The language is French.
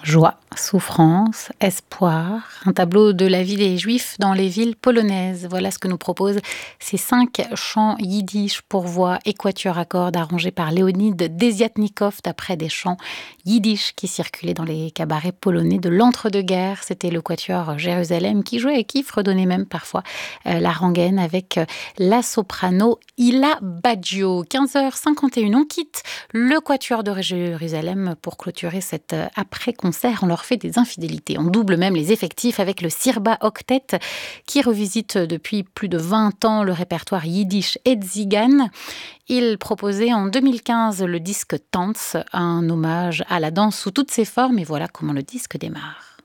Joie, souffrance, espoir, un tableau de la vie des Juifs dans les villes polonaises. Voilà ce que nous proposent ces 5 chants yiddish pour voix et quatuor à cordes arrangés par Léonide Desiatnikov d'après des chants yiddish qui circulaient dans les cabarets polonais de l'entre-deux-guerres. C'était le quatuor Jérusalem qui jouait et qui fredonnait même parfois la rengaine avec la soprano Ila Baggio. 15h51, on quitte le quatuor de Jérusalem pour clôturer cet après-concert. On leur fait des infidélités. On double même les effectifs avec le Sirba Octet qui revisite depuis plus de 20 ans le répertoire yiddish et tzigan. Il proposait en 2015 le disque Tanz, un hommage à la danse sous toutes ses formes. Et voilà comment le disque démarre.